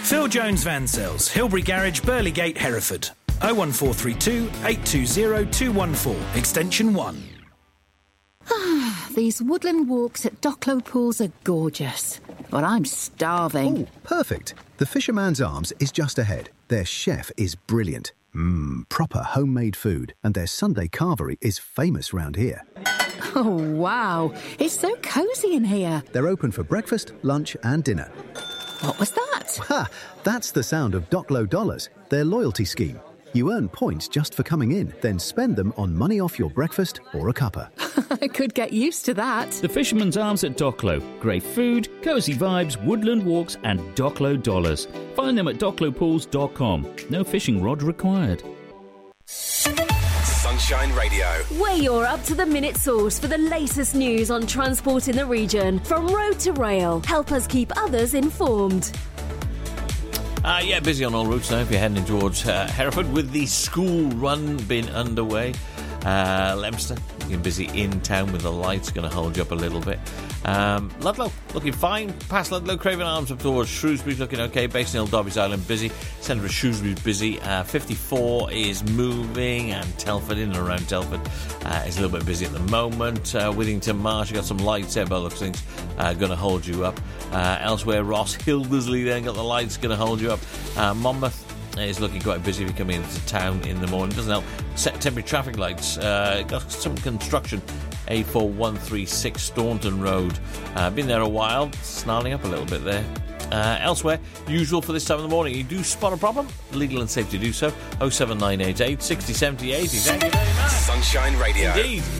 Phil Jones Van Sales, Hilbury Garage, Burleygate, Hereford. 01432 820 214, extension 1. These woodland walks at Docklow Pools are gorgeous, but I'm starving. Oh, perfect. The Fisherman's Arms is just ahead. Their chef is brilliant. Proper homemade food, and their Sunday carvery is famous round here. Oh, wow. It's so cosy in here. They're open for breakfast, lunch and dinner. What was that? Ha! That's the sound of Docklow Dollars, their loyalty scheme. You earn points just for coming in, then spend them on money off your breakfast or a cuppa. I could get used to that. The Fisherman's Arms at Docklow. Great food, cosy vibes, woodland walks and Docklow dollars. Find them at docklowpools.com. No fishing rod required. Sunshine Radio. We're your up-to-the-minute source for the latest news on transport in the region. From road to rail, help us keep others informed. Busy on all routes now if you're heading towards Hereford with the school run being underway. Leominster looking busy in town with the lights, going to hold you up a little bit. Ludlow looking fine. Past Ludlow, Craven Arms up towards Shrewsbury's looking okay. Basin Hill, Derby's Island busy. Centre of Shrewsbury's busy. 54 is moving, and Telford, in and around Telford, is a little bit busy at the moment. Withington Marsh, you got some lights there, but looks things going to hold you up. Elsewhere, Ross, Hildersley then got the lights, going to hold you up. Monmouth is looking quite busy if you're coming into town in the morning. Doesn't help. Set temporary traffic lights. Got some construction. A4136 Staunton Road. Been there a while. Snarling up a little bit there. Elsewhere, usual for this time of the morning. You do spot a problem? Legal and safe to do so. 07988 6078. Thank you very much. Sunshine Radio. Indeed.